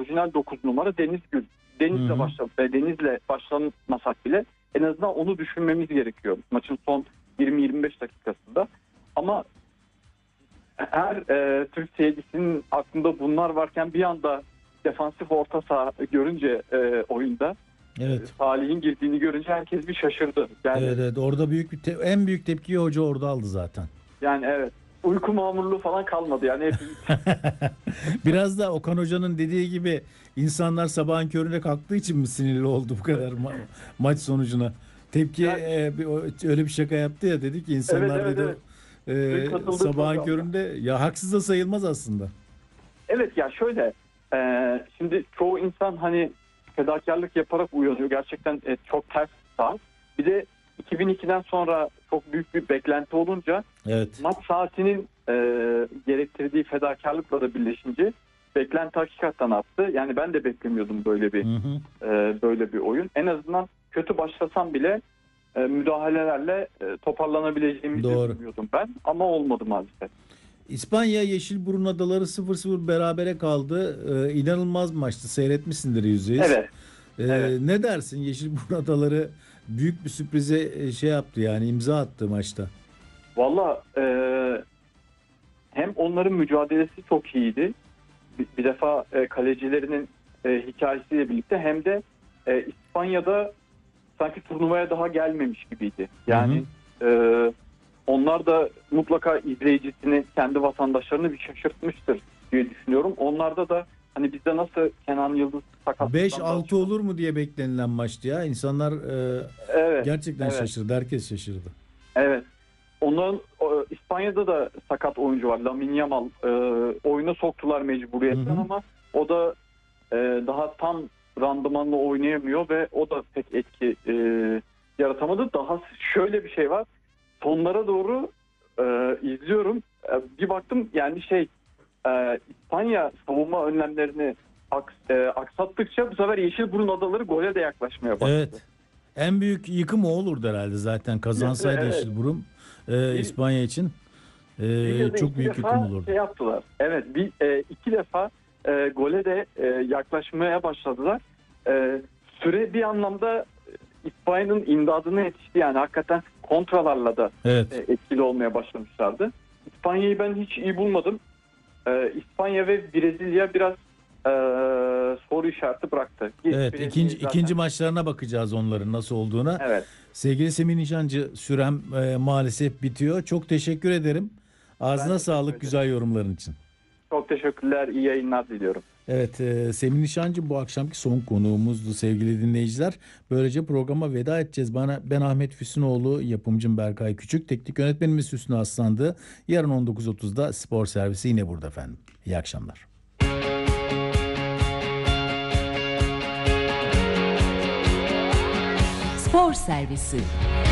orijinal 9 numara Denizgül. Deniz'le başlamasak bile en azından onu düşünmemiz gerekiyor maçın son 20-25 dakikasında. Ama her Türk seyircisinin aklında bunlar varken bir anda defansif orta saha görünce oyunda, Salih'in girdiğini görünce herkes bir şaşırdı. Yani, evet, orada en büyük tepkiyi hoca orada aldı zaten. Yani evet. Uyku mamurluğu falan kalmadı yani hepimiz. Biraz da Okan Hoca'nın dediği gibi insanlar sabahın köründe kalktığı için mi sinirli oldu bu kadar maç sonucuna? Tepki öyle bir şaka yaptı ya, dedi ki insanlar sabahın köründe, ya haksız da sayılmaz aslında. Evet ya şöyle şimdi çoğu insan hani fedakarlık yaparak uyanıyor. Gerçekten çok ters saat. Bir de 2002'den sonra çok büyük bir beklenti olunca maç saatinin gerektirdiği fedakarlıkla da birleşince beklenti hakikaten arttı. Yani ben de beklemiyordum böyle bir oyun. En azından kötü başlasam bile müdahalelerle toparlanabileceğimi düşünüyordum ben. Ama olmadı maalesef. İspanya Yeşilburun Adaları 0-0 berabere kaldı. İnanılmaz maçtı. Seyretmişsindir %100. Evet. Ne dersin? Yeşilburun Adaları büyük bir sürprize yaptı, yani imza attı maçta. Valla hem onların mücadelesi çok iyiydi. Bir defa kalecilerinin hikayesiyle birlikte, hem de İspanya'da sanki turnuvaya daha gelmemiş gibiydi. Yani onlar da mutlaka izleyicisini, kendi vatandaşlarını bir şaşırtmıştır diye düşünüyorum. Onlarda da hani bizde nasıl Kenan Yıldız sakatlıktan 5-6 olur mu diye beklenilen maçtı ya. İnsanlar gerçekten şaşırdı. Herkes şaşırdı. Evet. Onların İspanya'da da sakat oyuncu var. Lamine Yamal oyuna soktular mecburiyetten ama o da daha tam randımanla oynayamıyor ve o da pek etki yaratamadı. Daha şöyle bir şey var. Sonlara doğru izliyorum. Bir baktım yani İspanya savunma önlemlerini aksattıkça bu sefer Yeşilburun Adaları gole de yaklaşmaya başladı. Evet. En büyük yıkım o olurdu herhalde zaten. Kazansaydı Yeşilburun İspanya için çok büyük yıkım olurdu. Yaptılar. Evet, iki defa gole de yaklaşmaya başladılar. Süre bir anlamda İspanya'nın imdadına yetişti. Yani hakikaten kontralarla da etkili olmaya başlamışlardı. İspanya'yı ben hiç iyi bulmadım. İspanya ve Brezilya biraz soru işareti bıraktı. İkinci maçlarına bakacağız, onların nasıl olduğuna. Evet. Sevgili Semih Nişancı, sürem maalesef bitiyor. Çok teşekkür ederim. Ağzına sağlık güzel yorumların için. Çok teşekkürler. İyi yayınlar diliyorum. Evet, Semih Nişancı bu akşamki son konuğumuzdu sevgili dinleyiciler. Böylece programa veda edeceğiz. Ben Ahmet Füsunoğlu, yapımcım Berkay Küçük, teknik yönetmenimiz Hüsnü Aslan'dı. Yarın 19.30'da Spor Servisi yine burada efendim. İyi akşamlar. Spor Servisi.